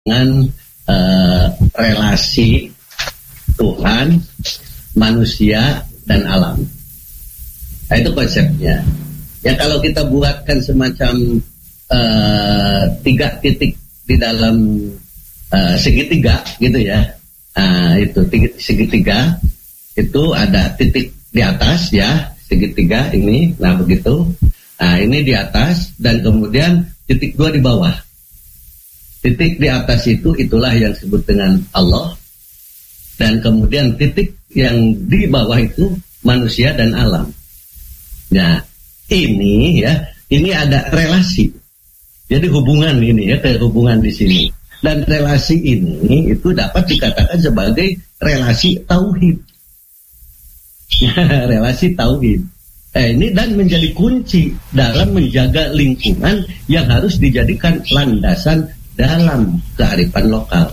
dengan relasi Tuhan, manusia, dan alam. Nah, itu konsepnya. Ya kalau kita buatkan semacam 3 titik di dalam segitiga gitu ya. Itu segitiga itu ada titik di atas ya, segitiga ini. Nah begitu. Nah ini di atas dan kemudian titik 2 di bawah. Titik di atas itu itulah yang disebut dengan Allah. Dan kemudian titik yang di bawah itu manusia dan alam. Nah, ini ada relasi. Jadi hubungan ini ya, kayak hubungan di sini. Dan relasi ini itu dapat dikatakan sebagai relasi tauhid. Relasi tauhid. Ini dan menjadi kunci dalam menjaga lingkungan yang harus dijadikan landasan dalam kearifan lokal.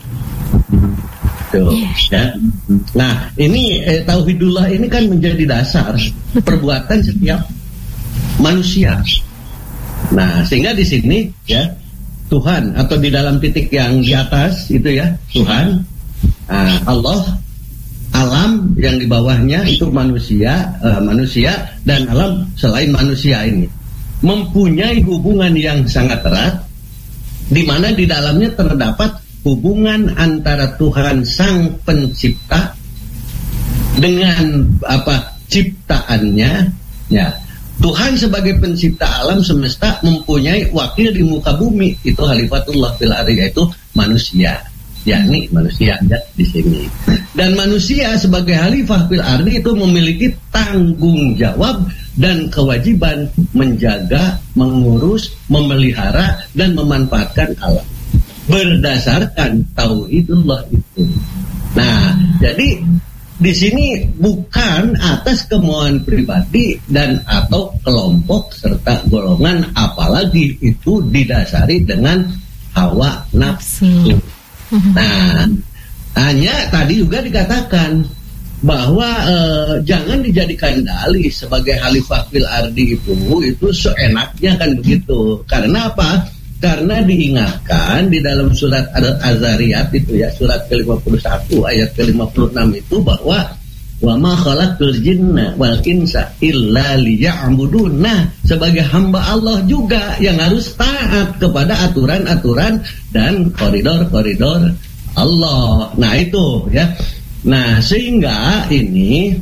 Tuh, ya. Nah, ini tauhidullah ini kan menjadi dasar perbuatan setiap manusia. Nah, sehingga di sini ya Tuhan atau di dalam titik yang di atas itu ya Tuhan, Allah, alam yang di bawahnya itu manusia dan alam selain manusia ini mempunyai hubungan yang sangat erat, di mana di dalamnya terdapat hubungan antara Tuhan Sang Pencipta dengan ciptaannya ya. Tuhan sebagai pencipta alam semesta mempunyai wakil di muka bumi, itu Khalifatullah fil ardi, yaitu manusia, yakni manusia ya di sini. Dan manusia sebagai khalifah fil ardi itu memiliki tanggung jawab dan kewajiban menjaga, mengurus, memelihara dan memanfaatkan alam berdasarkan tauhidullah itu. Nah, jadi di sini bukan atas kemauan pribadi dan atau kelompok serta golongan, apalagi itu didasari dengan hawa nafsu. Nah, hanya tadi juga dikatakan bahwa jangan dijadikan dalih sebagai khalifah fil ardi itu seenaknya kan begitu. Karena apa? Karena diingatkan di dalam surat Az-Zariyat itu ya, surat ke-51 ayat ke-56 itu bahwa wa ma khalaqtul jinna wal insa illa liya'budun. Nah, sebagai hamba Allah juga yang harus taat kepada aturan-aturan dan koridor-koridor Allah. Nah, itu ya. Nah, sehingga ini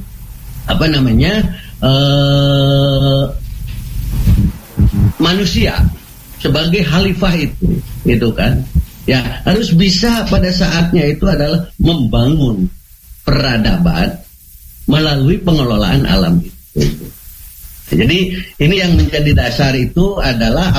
manusia sebagai khalifah itu kan ya harus bisa pada saatnya itu adalah membangun peradaban melalui pengelolaan alam itu. Jadi ini yang menjadi dasar itu adalah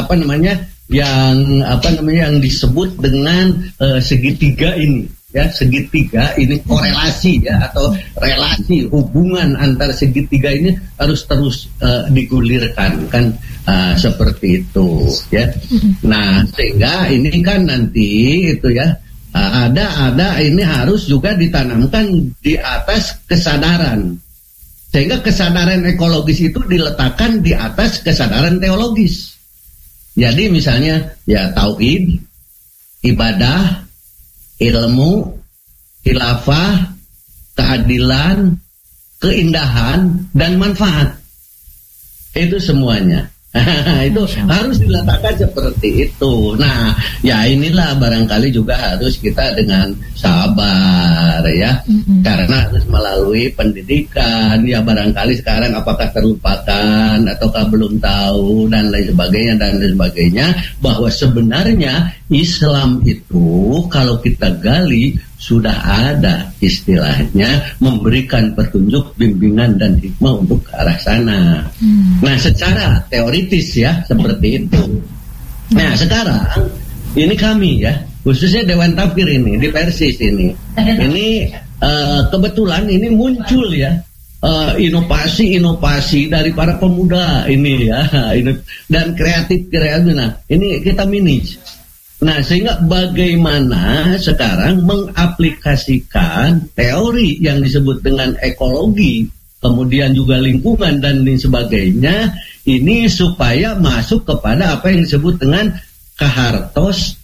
yang disebut dengan segitiga ini ya, segitiga ini korelasi ya atau relasi hubungan antar segitiga ini harus terus digulirkan kan. Seperti itu ya. Nah, sehingga ini kan nanti itu ya ada ini harus juga ditanamkan di atas kesadaran, sehingga kesadaran ekologis itu diletakkan di atas kesadaran teologis. Jadi misalnya ya tauhid, ibadah, ilmu, khilafah, keadilan, keindahan dan manfaat, itu semuanya itu harus diletakkan seperti itu. Nah, ya inilah barangkali juga harus kita dengan sabar ya, karena harus melalui pendidikan ya, barangkali sekarang apakah terlupakan ataukah belum tahu dan lain sebagainya bahwa sebenarnya Islam itu kalau kita gali sudah ada istilahnya memberikan petunjuk, bimbingan dan hikmah untuk ke arah sana. Nah, secara teoritis ya seperti itu. Nah, sekarang ini kami ya, khususnya Dewan Tafkir ini di Persis ini kebetulan ini muncul ya inovasi dari para pemuda ini ya, dan kreatif. Nah, ini kita manage. Nah, sehingga bagaimana sekarang mengaplikasikan teori yang disebut dengan ekologi, kemudian juga lingkungan dan lain sebagainya, ini supaya masuk kepada apa yang disebut dengan kahartos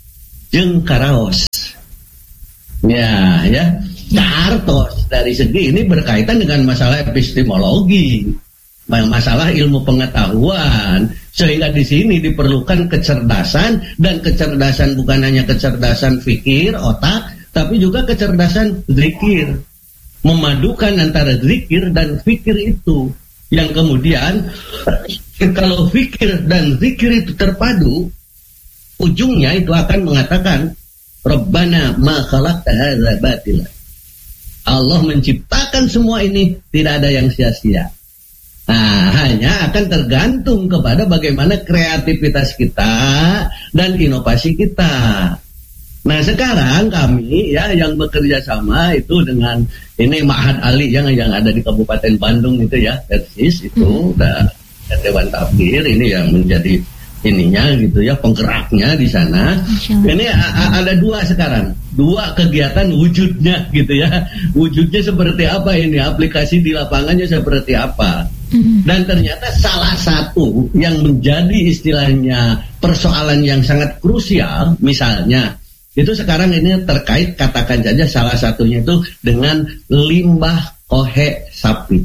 jeung karaos. Ya. Kartos dari segi ini berkaitan dengan masalah epistemologi, masalah ilmu pengetahuan, sehingga di sini diperlukan kecerdasan, dan kecerdasan bukan hanya kecerdasan fikir otak, tapi juga kecerdasan zikir, memadukan antara zikir dan fikir itu, yang kemudian kalau fikir dan zikir itu terpadu, ujungnya itu akan mengatakan Rabbana ma khalaqta hadza batila. Allah menciptakan semua ini, tidak ada yang sia-sia. Nah, hanya akan tergantung kepada bagaimana kreativitas kita dan inovasi kita. Nah, sekarang kami yang bekerja sama itu dengan ini Ma'had Ali yang ada di Kabupaten Bandung itu ya, Persis itu, dan Dewan Takbir ini yang menjadi ininya gitu ya, penggeraknya di sana. Ini ada dua sekarang, dua kegiatan wujudnya gitu ya. Wujudnya seperti apa ini, aplikasi di lapangannya seperti apa. Dan ternyata salah satu yang menjadi istilahnya persoalan yang sangat krusial, misalnya itu sekarang ini terkait, katakan saja salah satunya itu dengan limbah kohe sapi.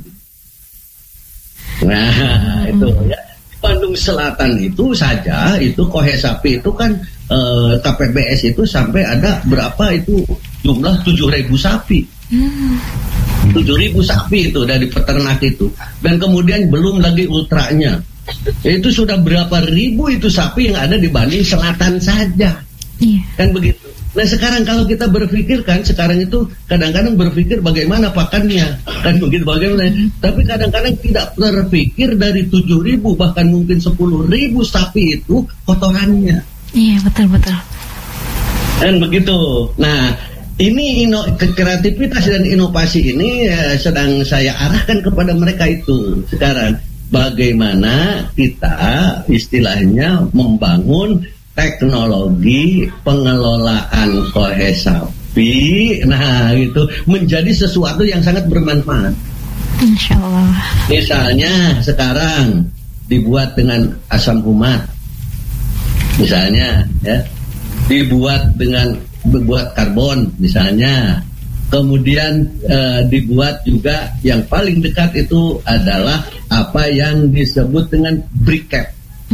Nah, itu ya. Bandung Selatan itu saja, itu kohe sapi itu kan KPBS itu sampai ada berapa itu jumlah 7.000 sapi. 7.000 sapi itu dari peternak itu. Dan kemudian belum lagi ultranya. Itu sudah berapa ribu itu sapi yang ada di Bandung Selatan saja. Kan begitu. Nah, sekarang kalau kita berpikir kan, sekarang itu kadang-kadang berpikir bagaimana pakannya, kan begitu bagaimana. Tapi kadang-kadang tidak terpikir dari 7.000 bahkan mungkin 10.000 sapi itu kotorannya. Iya, betul-betul. Dan begitu. Nah, ini kreativitas dan inovasi ini sedang saya arahkan kepada mereka itu sekarang. Bagaimana kita istilahnya membangun teknologi pengelolaan kohe sapi, nah itu menjadi sesuatu yang sangat bermanfaat. Insya Allah. Misalnya sekarang dibuat dengan asam umat, misalnya ya, dibuat karbon, misalnya, kemudian dibuat juga yang paling dekat itu adalah apa yang disebut dengan briquette.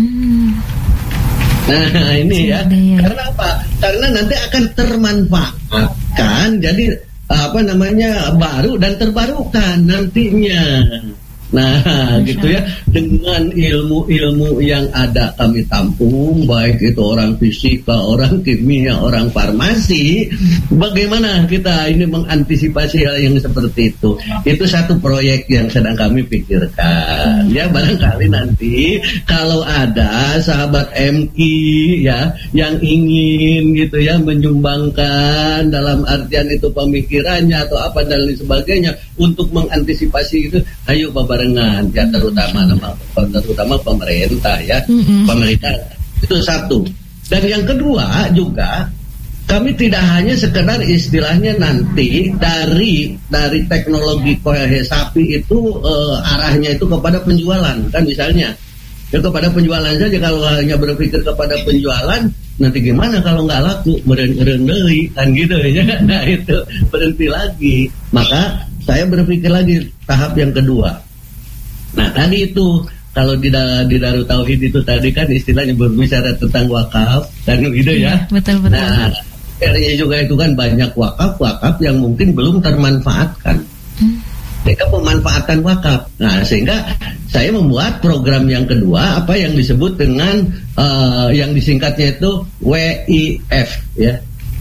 Nah, ini ya. Karena apa? Karena nanti akan termanfaatkan jadi baru dan terbarukan nantinya. Nah, gitu ya. Dengan ilmu-ilmu yang ada kami tampung, baik itu orang fisika, orang kimia, orang farmasi, bagaimana kita ini mengantisipasi hal yang seperti itu. Itu satu proyek yang sedang kami pikirkan. Ya, barangkali nanti kalau ada sahabat MI ya yang ingin gitu ya menyumbangkan dalam artian itu pemikirannya atau apa dan lain sebagainya untuk mengantisipasi itu, ayo barengan ya, terutama pemerintah ya. Pemerintah itu satu. Dan yang kedua juga kami tidak hanya sekedar istilahnya nanti dari teknologi kohe sapi itu arahnya itu kepada penjualan kan, misalnya ya kepada penjualan saja. Kalau hanya berpikir kepada penjualan, nanti gimana kalau nggak laku, merendeli kan gitu ya. Nah, itu berhenti lagi. Maka saya berpikir lagi tahap yang kedua. Nah, tadi itu kalau di Darut Tauhid itu tadi kan istilahnya berbicara tentang wakaf kan gitu ya. Betul. Nah, RI juga itu kan banyak wakaf yang mungkin belum termanfaatkan. Mereka pemanfaatan wakaf. Nah, sehingga saya membuat program yang kedua, apa yang disebut dengan yang disingkatnya itu WIF ya.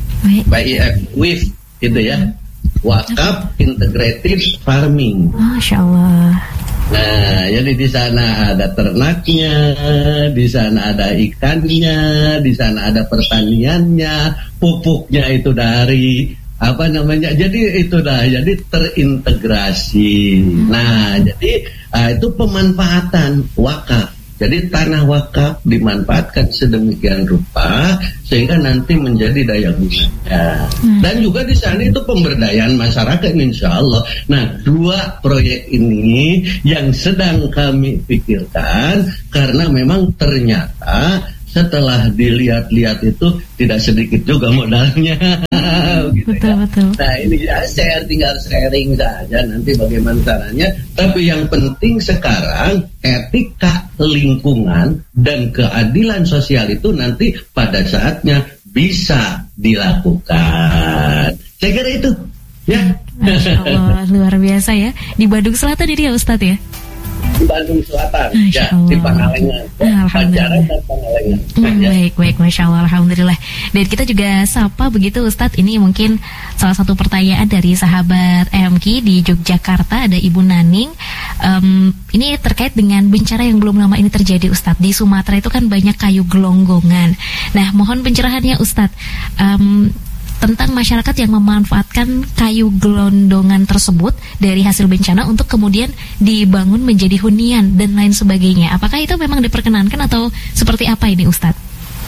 WIF gitu ya. Wakaf Integrated Farming. Masya Allah. Nah, jadi di sana ada ternaknya, di sana ada ikannya, di sana ada pertaniannya, pupuknya itu dari jadi itu jadi terintegrasi. Nah, jadi itu pemanfaatan wakaf. Jadi tanah wakaf dimanfaatkan sedemikian rupa sehingga nanti menjadi daya gunanya. Dan juga di sana itu pemberdayaan masyarakat, insya Allah. Nah, dua proyek ini yang sedang kami pikirkan karena memang ternyata setelah dilihat-lihat itu tidak sedikit juga modalnya. Gitu betul. Nah ini ya tinggal sharing saja nanti bagaimana caranya. Tapi yang penting sekarang etika lingkungan dan keadilan sosial itu nanti pada saatnya bisa dilakukan. Saya kira itu ya. Masya Allah, luar biasa ya. Di Bandung Selatan ini ya Ustadz ya? Di Bandung Selatan, ya, di Pangalengan. Alhamdulillah. Dan Pangalengan. Baik, Masya Allah, Alhamdulillah. Dan kita juga sapa begitu Ustadz, ini mungkin salah satu pertanyaan dari sahabat MK di Yogyakarta, ada Ibu Naning. Ini terkait dengan bencana yang belum lama ini terjadi Ustadz. Di Sumatera itu kan banyak kayu gelonggongan. Nah, mohon pencerahannya Ustadz. Tentang masyarakat yang memanfaatkan kayu gelondongan tersebut dari hasil bencana untuk kemudian dibangun menjadi hunian dan lain sebagainya. Apakah itu memang diperkenankan atau seperti apa ini Ustadz?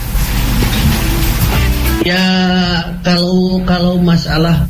Ya kalau masalah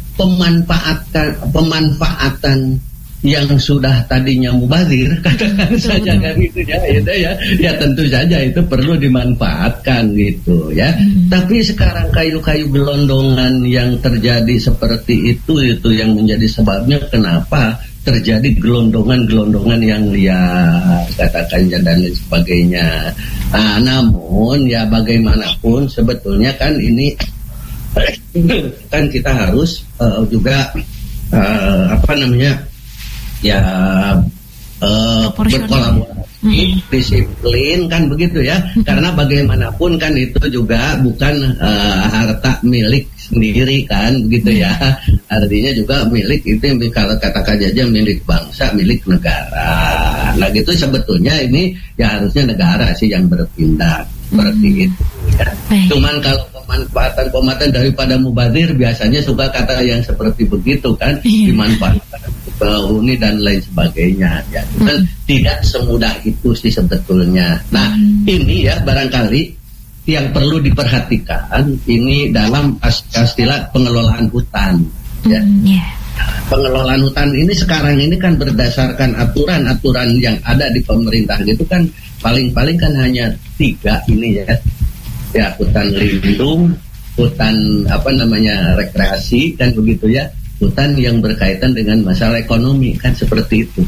pemanfaatan yang sudah tadinya mubazir, katakan saja kan gitu ya tentu saja itu perlu dimanfaatkan gitu ya. Tapi sekarang kayu-kayu gelondongan yang terjadi seperti itu yang menjadi sebabnya kenapa terjadi gelondongan yang liar, katakan dan lain sebagainya. Namun ya bagaimanapun sebetulnya kan ini kan kita harus juga berkolaborasi, disiplin kan begitu ya. Karena bagaimanapun kan itu juga bukan harta milik sendiri kan begitu ya. Artinya juga milik itu kalau katakan aja milik bangsa, milik negara. Nah gitu sebetulnya ini ya harusnya negara sih yang bertindak seperti itu ya. Cuman kalau pemanfaatan daripada mubazir biasanya suka kata yang seperti begitu kan, dimanfaatkan huni dan lain sebagainya ya. Dan tidak semudah itu sih sebetulnya. Nah ini ya barangkali yang perlu diperhatikan ini dalam istilah pengelolaan hutan ya. Pengelolaan hutan ini sekarang ini kan berdasarkan aturan-aturan yang ada di pemerintah gitu kan, paling-paling kan hanya 3 ini ya, hutan lindung, hutan rekreasi kan begitu ya, hutan yang berkaitan dengan masalah ekonomi kan seperti itu.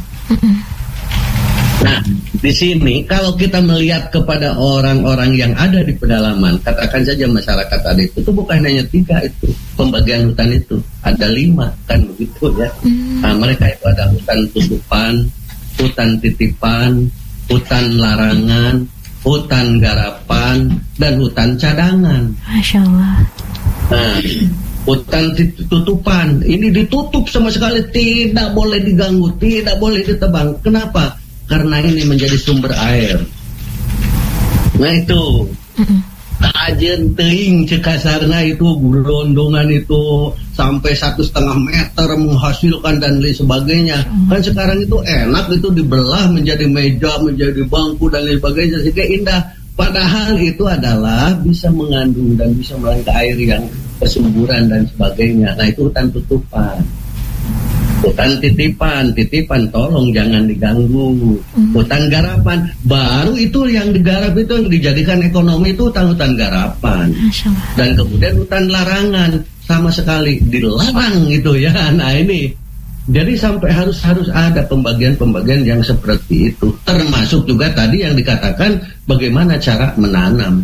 Nah di sini kalau kita melihat kepada orang-orang yang ada di pedalaman, katakan saja masyarakat adat itu bukan hanya 3 itu pembagian hutan itu, ada 5 kan begitu ya. Nah, mereka itu ada hutan tutupan, hutan titipan, hutan larangan, hutan garapan, dan hutan cadangan. Masya Allah. Nah, hutan tutupan ini ditutup sama sekali, tidak boleh diganggu, tidak boleh ditebang. Kenapa? Karena ini menjadi sumber air. Nah itu ajen teing cekasarna itu gelondongan itu sampai 1,5 meter menghasilkan dan lain sebagainya. Kan sekarang itu enak itu dibelah menjadi meja, menjadi bangku dan lain sebagainya sehingga indah. Padahal itu adalah bisa mengandung dan bisa melangkah air yang kesuburan dan sebagainya. Nah itu hutan tutupan. Hutan titipan tolong jangan diganggu. Hutan garapan, baru itu yang digarap itu yang dijadikan ekonomi itu hutan garapan. Dan kemudian hutan larangan sama sekali dilarang gitu ya. Nah ini, jadi sampai harus ada pembagian yang seperti itu. Termasuk juga tadi yang dikatakan bagaimana cara menanam.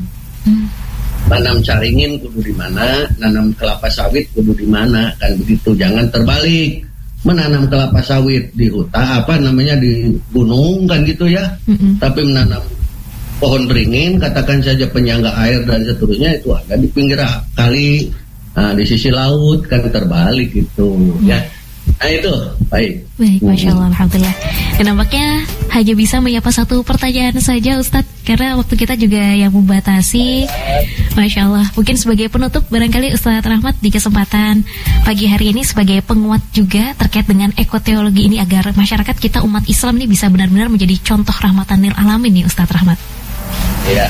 Nanam caringin kudu di mana, nanam kelapa sawit kudu di mana, kan begitu. Jangan terbalik. Menanam kelapa sawit di hutan di gunung kan gitu ya. Tapi menanam pohon beringin, katakan saja penyangga air dan seterusnya itu ada di pinggir kali, di sisi laut kan terbalik gitu ya. Nah itu baik, Masya Allah, Alhamdulillah. Dan nampaknya hanya bisa menyapa satu pertanyaan saja Ustadz, karena waktu kita juga yang membatasi. Masya Allah. Mungkin sebagai penutup barangkali Ustadz Rahmat di kesempatan pagi hari ini sebagai penguat juga terkait dengan ekoteologi ini agar masyarakat kita umat Islam ini bisa benar-benar menjadi contoh rahmatan lil alamin nih Ustadz Rahmat. Ya,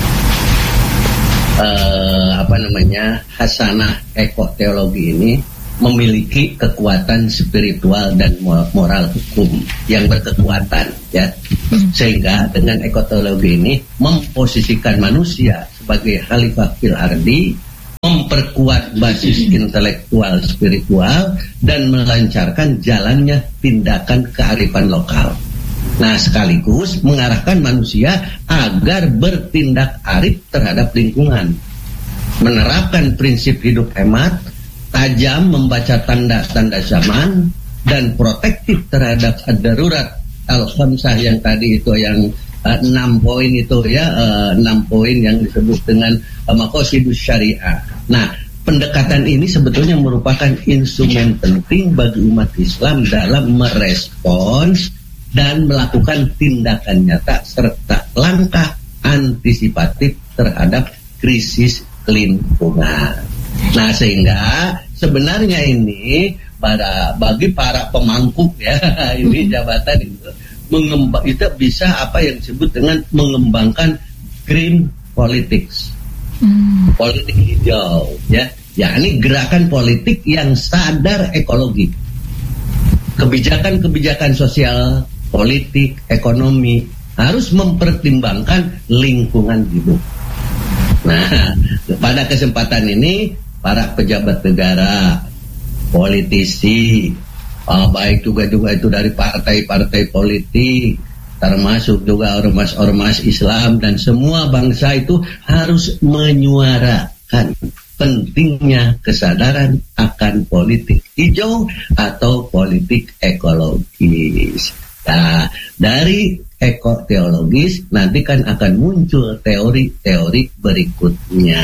hasanah ekoteologi ini memiliki kekuatan spiritual dan moral hukum yang berkekuatan, ya. Sehingga dengan ekoteologi ini memposisikan manusia sebagai khalifah fil ardi, memperkuat basis intelektual spiritual, dan melancarkan jalannya tindakan kearifan lokal. Nah, sekaligus mengarahkan manusia agar bertindak arif terhadap lingkungan, menerapkan prinsip hidup hemat, tajam membaca tanda-tanda zaman, dan protektif terhadap darurat al-khamsah yang tadi itu, yang 6 poin itu, ya, 6 poin yang disebut dengan maqasidus syariah. Nah, pendekatan ini sebetulnya merupakan instrumen penting bagi umat Islam dalam merespons dan melakukan tindakan nyata serta langkah antisipatif terhadap krisis lingkungan. Nah, sehingga sebenarnya ini bagi para pemangku, ya, ini jabatan itu itu bisa apa yang disebut dengan mengembangkan green politics, politik hijau, ya, yakni gerakan politik yang sadar ekologi, kebijakan-kebijakan sosial, politik, ekonomi harus mempertimbangkan lingkungan hidup. Nah, pada kesempatan ini para pejabat negara, politisi, baik juga itu dari partai-partai politik, termasuk juga ormas-ormas Islam dan semua bangsa itu harus menyuarakan pentingnya kesadaran akan politik hijau atau politik ekologis. Nah, dari ekoteologis nanti kan akan muncul teori-teori berikutnya.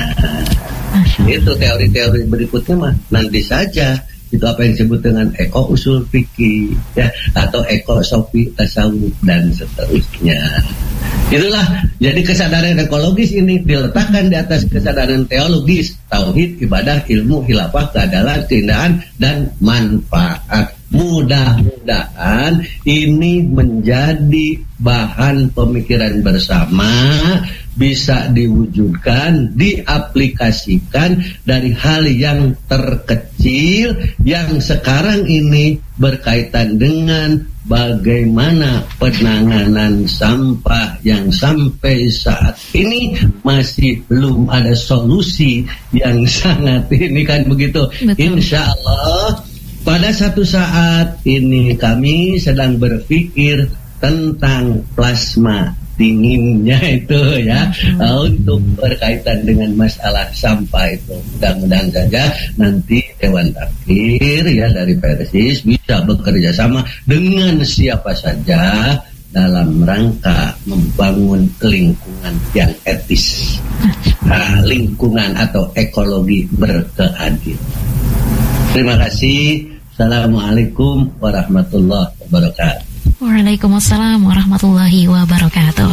Itu teori-teori berikutnya mah nanti saja. Itu apa yang disebut dengan eko usul fikih, ya, atau eko sofi tasawuf dan seterusnya. Itulah, jadi kesadaran ekologis ini diletakkan di atas kesadaran teologis, tauhid, ibadah, ilmu, khilafah, keadilan, keindahan, dan manfaat. Mudah-mudahan ini menjadi bahan pemikiran bersama, bisa diwujudkan, diaplikasikan dari hal yang terkecil yang sekarang ini berkaitan dengan bagaimana penanganan sampah yang sampai saat ini masih belum ada solusi yang sangat ini kan begitu. Insya Allah pada satu saat ini kami sedang berpikir tentang plasma dinginnya itu, ya, untuk berkaitan dengan masalah sampah itu. Mudah-mudahan saja nanti Dewan Takfir, ya, dari Persis bisa bekerja sama dengan siapa saja dalam rangka membangun lingkungan yang etis, lingkungan atau ekologi berkeadilan. Terima kasih. Assalamualaikum warahmatullahi wabarakatuh. Waalaikumsalam warahmatullahi wabarakatuh.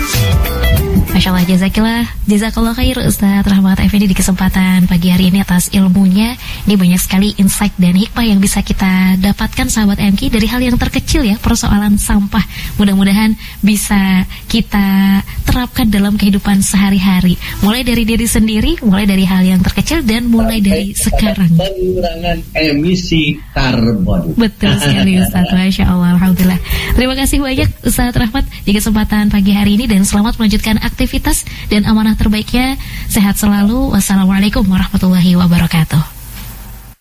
Masya Allah, jazakallah khair Ustaz Rahmat Effendi di kesempatan pagi hari ini atas ilmunya. Ini banyak sekali insight dan hikmah yang bisa kita dapatkan sahabat MK dari hal yang terkecil, ya, persoalan sampah. Mudah-mudahan bisa kita terapkan dalam kehidupan sehari-hari. Mulai dari diri sendiri, mulai dari hal yang terkecil, dan mulai dari sekarang. Pengurangan emisi karbon. Betul sekali Ustaz, Masya Allah, alhamdulillah. Terima kasih banyak Ustaz Rahmat di kesempatan pagi hari ini, dan selamat melanjutkan aktivitas dan amanah terbaiknya. Sehat selalu. Wassalamualaikum warahmatullahi wabarakatuh.